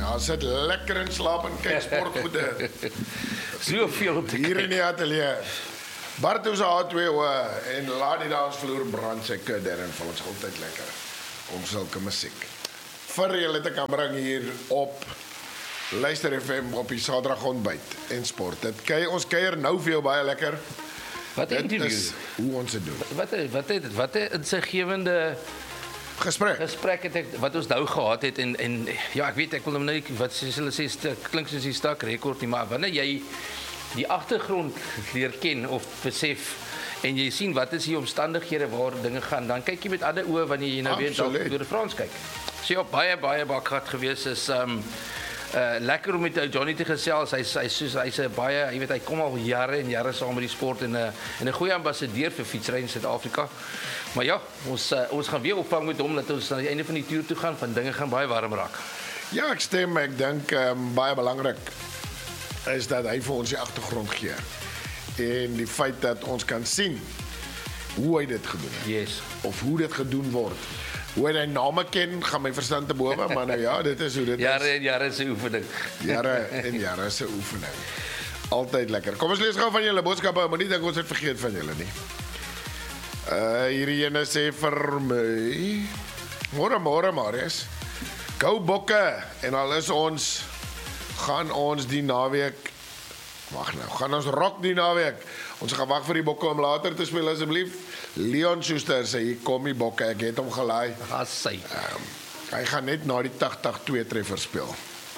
Ja, sit lekker in slaap en kyk sportgoede. Soveel te Hier in die ateljee. Bart is A2 en laat die daar ons vloer brand sy kudde en vir ons altyd lekker. Om sulke musiek. Vir julle te kan bring hier op Luister FM op die Saterdag ontbyt en sport. Ons kuier nou vir jou baie lekker. Wat 'n interview. Dit is hoe ons dit doen. Wat 'n insiggewende gesprek het ek wat ons nou gehad het en ja, ek weet ek wil hom nou wat hulle sê klink soos 'n stak rekord nie, maar wanneer jy die agtergrond leer ken of besef en jy sien wat is die omstandighede waar dinge gaan, dan kyk jy met ander oë wanneer jy nou weer dalk deur die Frans kyk. So op baie bakgat gewees is lekker om met Johnny te gesels. Hy's 'n baie, jy weet, hy kom al jare en jare saam met die sport en 'n goeie ambassadeur vir fietsry in Suid-Afrika. Maar ja, ons gaan weer opvang met hom dat ons aan die einde van die toer toe gaan, van dinge gaan baie warm raak. Ja, ek stem, ek dink baie belangrik is dat hy vir ons die agtergrond gee. En die feit dat ons kan sien hoe hy dit gedoen het. Yes. Of hoe dit gedoen word. Hoe hy name ken, gaan my verstand te bowe, maar nou ja, dit is hoe dit jare is. En jare se oefening. Jare en jare se oefening. Altyd lekker. Kom ons lees gou van julle boodskappe, moenie dink ons het vergeet van julle nie. Hierdie ene sê vir my, môre Marius. Go Bokke en al is ons gaan ons die naweek gaan ons rock die naweek. Ons gaan wag vir die Bokke om later te speel asseblief. Leon Schuster sê hier kom die Bokke, ek het hom gelaai. Sy. Hy gaan net na die 80-2 treffer speel.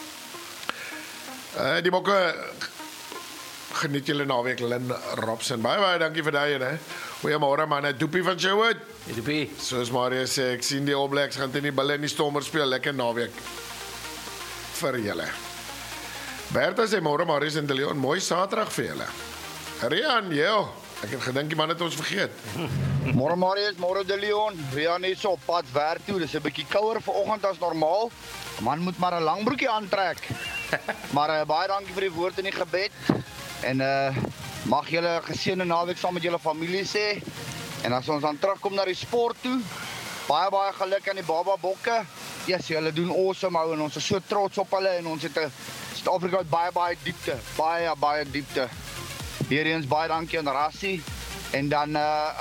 Die Bokke geniet julle naweek, Lynn Robson. Baie dankie vir daai ene. Goeiemôre man, 'n doepie van Sherwood. Doepie. Soos Marius sê, ek sien die All Blacks gaan teen die Bulle en die Stormers speel, lekker naweek vir julle. Bertha sê môre Marius en De Leon, mooi Saterdag vir julle. Rian, ja, ek het gedink die man het ons vergeet. Môre Marius, môre De Leon. Rian is op pad werk toe. Dis 'n bietjie kouer vanoggend as normaal. Man moet maar 'n lang broekie aantrek. Maar baie dankie vir die woord en die gebed. En mag julle 'n geseënde naweek saam met julle familie sê. En as ons dan terugkom na die sport toe, baie geluk aan die Baba Bokke. Yes, hulle doen awesome ou en ons is so trots op hulle en ons het 'n Suid-Afrika met baie diepte, baie diepte. Hiereens baie dankie aan Rassie en dan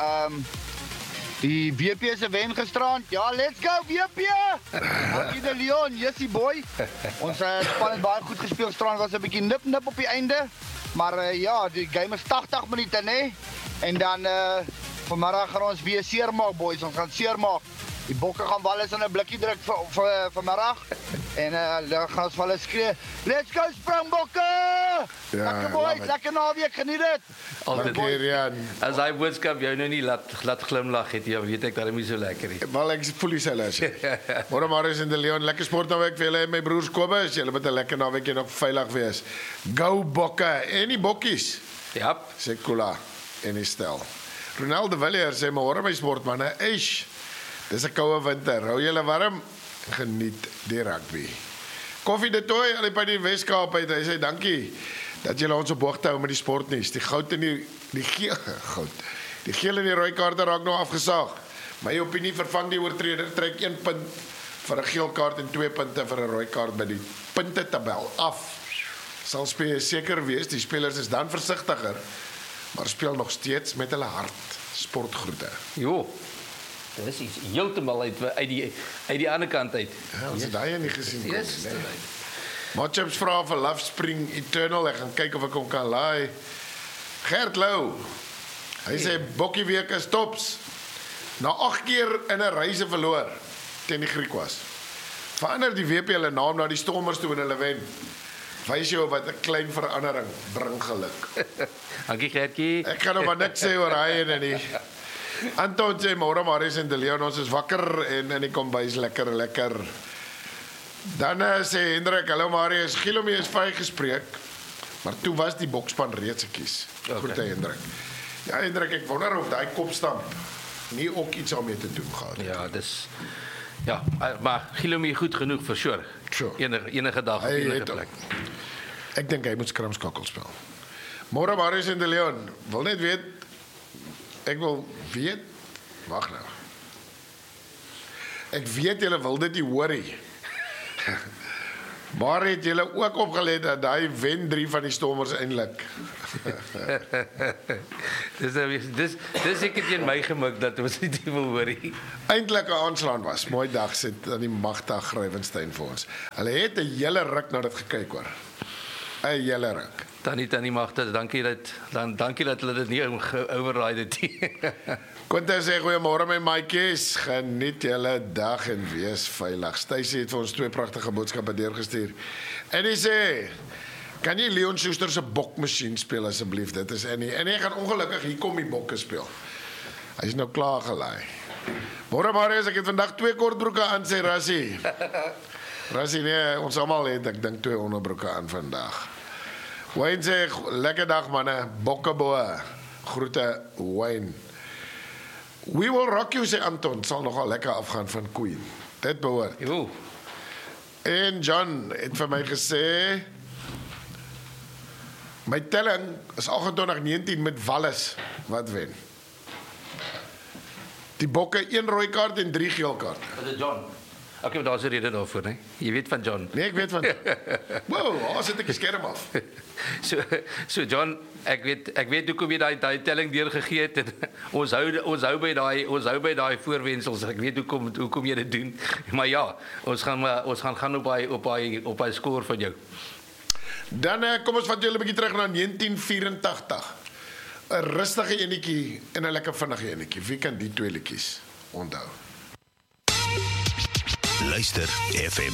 die WP se wen gisterand. Ja, let's go WP. Dankie De Leon, Jessie boy. Ons span het baie goed gespeel gisterand, was 'n bietjie nip op die einde. Maar ja, die game is 80 minute, né? En dan vanmiddag gaan ons weer seermaak boys, ons gaan seermaak. Die Bokke gaan wel eens in 'n blikkie druk vir vanmiddag. En dan gaan ons vir hulle skree, "Let's go Springbokke!" Ja, lekker boys, lekker naweek, geniet dit. Dankie Rian. As hy boodskap jou nou nie laat glimlag het, ja, weet ek dat hy nie so lekker is. Wel ek voel die selfs. Môre Marius en De Leon, lekker sport naweek vir julle en my broers Kobus. Julle moet 'n lekker naweek en nog veilig wees. Go Bokke en die bokkies. Ja. Sê Kula en die stel. Ronald de Villiers sê môre my sportmanne, "Eish. Dis 'n koue winter. Hou julle warm. Geniet die rugby." Koffie de Tooi al by die Weskaap uit. Hy sê dankie dat julle ons op hoogte hou met die sportnuus. Die goud en die geel goud. Die geel en die rooi kaarte raak nou afgesaag. My opinie vervang die oortreder trek 1 punt vir 'n geel kaart en 2 punte vir 'n rooi kaart by die puntetabel af. Sal speel seker wees die spelers is dan versigtiger, maar speel nog steeds met hulle hart. Sportgroete. Jo. Dit is iets heeltemal uit die ander kant uit. Ja, ons het daai nie gesien kom Yes, nie. Matchups vra vir Love Spring Eternal. Ek gaan kyk of ek hom kan laai. Gert Lou. Hy sê Bokkie week is tops. Na 8 keer in 'n reise verloor teen die Griekwas. Verander die WP hulle naam na die Stormers toe en hulle wen. Wys jou wat 'n klein verandering bring geluk. Dankie Gertjie. Ek kan nog maar niks sê oor hy en nie. Anton sê môre Marius en De Leon, ons is wakker en in die kombuis lekker. Dan sê Hendrik, hallo Marius, Gilomie is vrygespreek, maar toe was die bokspan reeds gekies. Groete Hendrik. Ja Hendrik, ek wonder of daai kopstamp nie ook iets daarmee te doen gehad het. Ja, dis ja, maar Gilomie goed genoeg vir sure. Enige dag op enige plek. Ek dink hy moet skramskakkel speel. Môre Marius en De Leon, wil net weet wag nou. Ek weet julle wil dit nie hoor nie. Maar het julle ook opgelet dat daai wen 3 van die Stormers eintlik? Dis ek het in my gemik dat ons nie wil hoor nie. Eintlik 'n aanslaan was. Mooi dag sit aan die Magda Grywenstein vir ons. Hulle het 'n hele ruk na dit gekyk hoor. 'n hele ruk. Tannie Magda, dankie dat hulle dit nie override het nie. Quentin sê goeiemôre my maatjies, geniet julle dag en wees veilig. Stacy het vir ons 2 pragtige boodskappe deurgestuur. En hy sê, kan jy Leon Schuster se bokmasjien speel asseblief? Dit is Annie. En hy gaan ongelukkig hier kom die bokke speel. Hy is nou klaar gelaai. Môre Marius, ek het vandag 2 kortbroeke aan, sê Rassie. Rassie, nee, ons almal het, ek dink 2 onderbroeke aan vandag. Wayne sê, lekker dag manne, bokkeboe. Groete Wayne. We Will Rock You, sê Anton, sal nogal lekker afgaan van Queen. Dit behoort. Jo. En John het vir my gesê, my telling is 28-19 met Wallis wat wen. Die bokke 1 rooi kaart en 3 geel kaart. Dit is John. Okay, maar daar's 'n rede daarvoor, né? Jy weet van John. Nee, ek weet van. Wow, as dit 'n skerm af. So John, ek weet hoekom jy daai telling deurgegee het en ons hou by daai voorwensels. Ek weet hoekom jy dit doen. Maar ja, ons gaan op hy skoor van jou. Dan kom ons vat julle 'n bietjie terug na 1984. 'n rustige enetjie en 'n lekker vinnige enetjie. Wie kan die 2 liedjies onthou? Luister FM